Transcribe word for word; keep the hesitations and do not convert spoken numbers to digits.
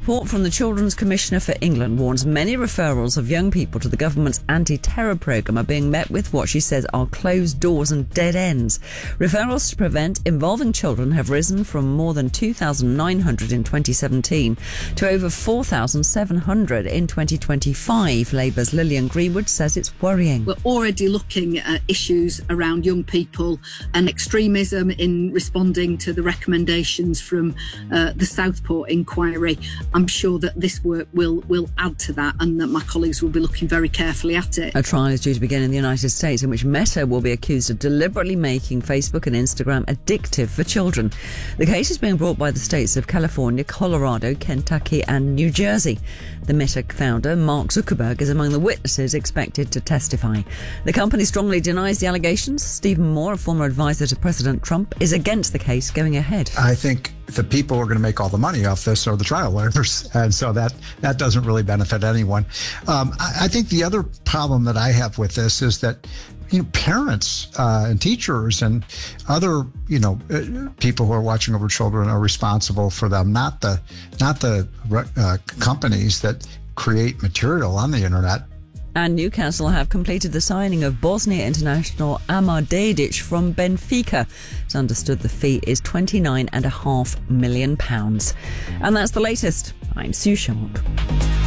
report from the Children's Commissioner for England warns many referrals of young people to the government's anti-terror programme are being met with what she says are closed doors and dead ends. Referrals to prevent involving children have risen from more than two thousand nine hundred in twenty seventeen to over four thousand seven hundred in twenty twenty-five. Labour's Lillian Greenwood says it's worrying. We're already looking at issues around young people and extremism in responding to the recommendations from uh, the Southport inquiry. I'm sure that this work will, will add to that and that my colleagues will be looking very carefully at it. A trial is due to begin in the United States in which Meta will be accused of deliberately making Facebook and Instagram addictive for children. The case is being brought by the states of California, Colorado, Kentucky and New Jersey. The Meta founder, Mark Zuckerberg, is among the witnesses expected to testify. The company strongly denies the allegations. Stephen Moore, a former advisor to President Trump, is against the case going ahead. I think the people who are going to make all the money off this are the trial lawyers, and so that that doesn't really benefit anyone. Um, I, I think the other problem that I have with this is that, you know, parents uh, and teachers and other, you know, uh, people who are watching over children are responsible for them, not the not the uh, companies that create material on the internet. And Newcastle have completed the signing of Bosnia international Amar Dedic from Benfica. It's understood the fee is twenty-nine point five million pounds. And that's the latest. I'm Sue Sharp.